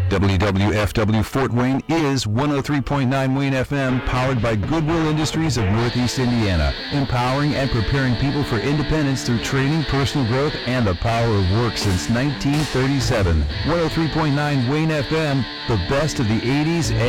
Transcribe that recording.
WWFW Fort Wayne is 103.9 Wayne FM, powered by Goodwill Industries of Northeast Indiana, empowering and preparing people for independence through training, personal growth, and the power of work since 1937. 103.9 Wayne FM, the best of the 80s